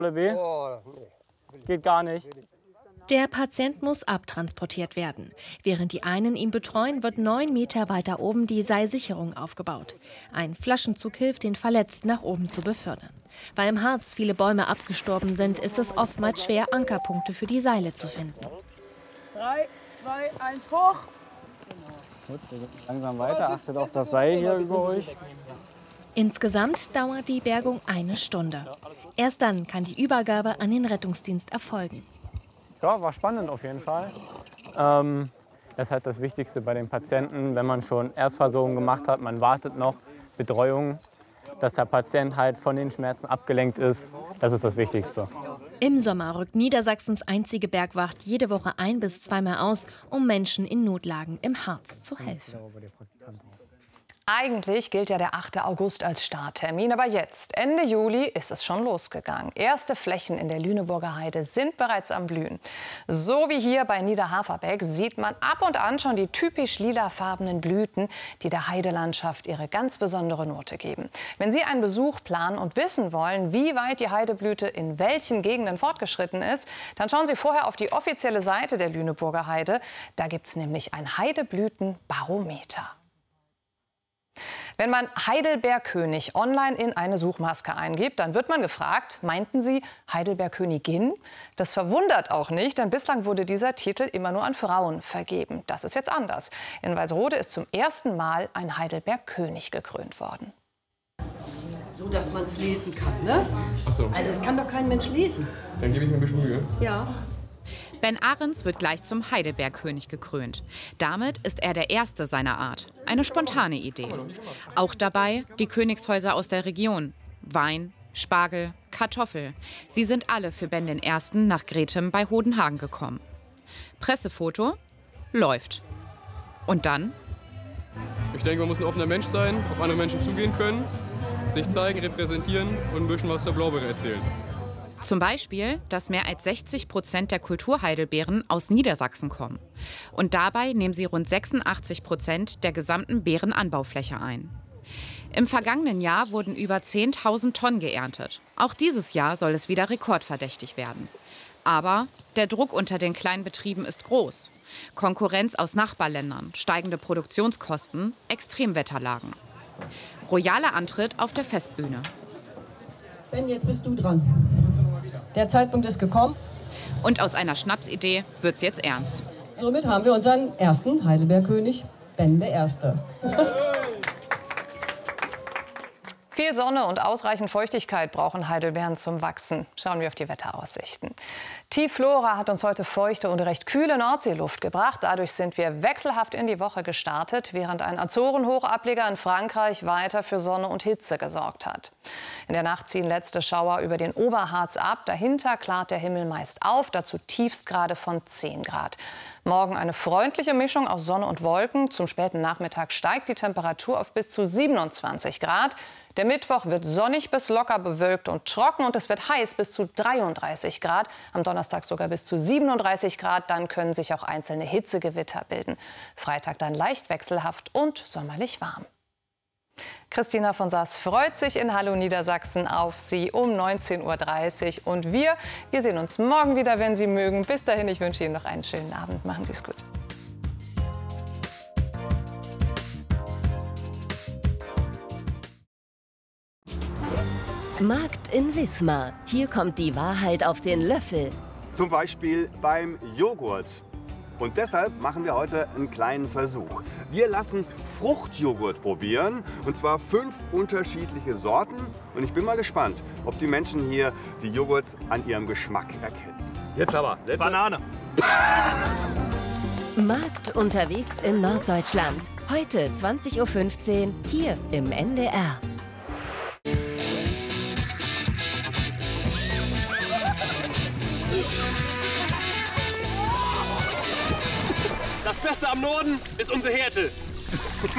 weh? Geht gar nicht. Der Patient muss abtransportiert werden. Während die einen ihn betreuen, wird 9 Meter weiter oben die Seilsicherung aufgebaut. Ein Flaschenzug hilft, den Verletzten nach oben zu befördern. Weil im Harz viele Bäume abgestorben sind, ist es oftmals schwer, Ankerpunkte für die Seile zu finden. 3, 2, 1, hoch! Gut, wir gehen langsam weiter. Achtet auf das Seil hier über euch. Insgesamt dauert die Bergung 1 Stunde. Erst dann kann die Übergabe an den Rettungsdienst erfolgen. Ja, war spannend auf jeden Fall. Das ist halt das Wichtigste bei den Patienten, wenn man schon Erstversorgung gemacht hat, man wartet noch, Betreuung, dass der Patient halt von den Schmerzen abgelenkt ist. Das ist das Wichtigste. Im Sommer rückt Niedersachsens einzige Bergwacht jede Woche 1- bis 2-mal aus, um Menschen in Notlagen im Harz zu helfen. Eigentlich gilt ja der 8. August als Starttermin, aber jetzt, Ende Juli, ist es schon losgegangen. Erste Flächen in der Lüneburger Heide sind bereits am Blühen. So wie hier bei Niederhaferbeck sieht man ab und an schon die typisch lilafarbenen Blüten, die der Heidelandschaft ihre ganz besondere Note geben. Wenn Sie einen Besuch planen und wissen wollen, wie weit die Heideblüte in welchen Gegenden fortgeschritten ist, dann schauen Sie vorher auf die offizielle Seite der Lüneburger Heide. Da gibt es nämlich ein Heideblütenbarometer. Wenn man Heidelbeerkönig online in eine Suchmaske eingibt, dann wird man gefragt, meinten Sie Heidelbeerkönigin? Das verwundert auch nicht, denn bislang wurde dieser Titel immer nur an Frauen vergeben. Das ist jetzt anders. In Walsrode ist zum ersten Mal ein Heidelbeerkönig gekrönt worden. So, dass man es lesen kann, ne? Ach so. Also es kann doch kein Mensch lesen. Dann gebe ich mir ein bisschen Mühe. Ja. Ben Ahrens wird gleich zum Heidelbeerkönig gekrönt. Damit ist er der Erste seiner Art. Eine spontane Idee. Auch dabei die Königshäuser aus der Region. Wein, Spargel, Kartoffel. Sie sind alle für Ben I. nach Gretem bei Hodenhagen gekommen. Pressefoto läuft. Und dann? Ich denke, man muss ein offener Mensch sein, auf andere Menschen zugehen können, sich zeigen, repräsentieren und ein bisschen was zur Blaubeere erzählen. Zum Beispiel, dass mehr als 60% der Kulturheidelbeeren aus Niedersachsen kommen. Und dabei nehmen sie rund 86% der gesamten Beerenanbaufläche ein. Im vergangenen Jahr wurden über 10.000 Tonnen geerntet. Auch dieses Jahr soll es wieder rekordverdächtig werden. Aber der Druck unter den kleinen Betrieben ist groß. Konkurrenz aus Nachbarländern, steigende Produktionskosten, Extremwetterlagen. Royaler Antritt auf der Festbühne. Ben, jetzt bist du dran. Der Zeitpunkt ist gekommen. Und aus einer Schnapsidee wird's jetzt ernst. Somit haben wir unseren ersten Heidelbeerkönig, Ben I. Viel Sonne und ausreichend Feuchtigkeit brauchen Heidelbeeren zum Wachsen. Schauen wir auf die Wetteraussichten. Tiefflora hat uns heute feuchte und recht kühle Nordseeluft gebracht. Dadurch sind wir wechselhaft in die Woche gestartet, während ein Azorenhochableger in Frankreich weiter für Sonne und Hitze gesorgt hat. In der Nacht ziehen letzte Schauer über den Oberharz ab. Dahinter klart der Himmel meist auf, dazu Tiefstgrade von 10 Grad. Morgen eine freundliche Mischung aus Sonne und Wolken. Zum späten Nachmittag steigt die Temperatur auf bis zu 27 Grad. Der Mittwoch wird sonnig bis locker bewölkt und trocken und es wird heiß bis zu 33 Grad. Am Donnerstag sogar bis zu 37 Grad. Dann können sich auch einzelne Hitzegewitter bilden. Freitag dann leicht wechselhaft und sommerlich warm. Christina von Sass freut sich in Hallo Niedersachsen auf Sie um 19:30 Uhr. Und wir sehen uns morgen wieder, wenn Sie mögen. Bis dahin, ich wünsche Ihnen noch einen schönen Abend. Machen Sie es gut. Markt in Wismar. Hier kommt die Wahrheit auf den Löffel. Zum Beispiel beim Joghurt. Und deshalb machen wir heute einen kleinen Versuch. Wir lassen Fruchtjoghurt probieren, und zwar 5 unterschiedliche Sorten. Und ich bin mal gespannt, ob die Menschen hier die Joghurts an ihrem Geschmack erkennen. Jetzt aber. Banane. Markt unterwegs in Norddeutschland. Heute 20:15 Uhr hier im NDR. Das Beste am Norden ist unsere Härte.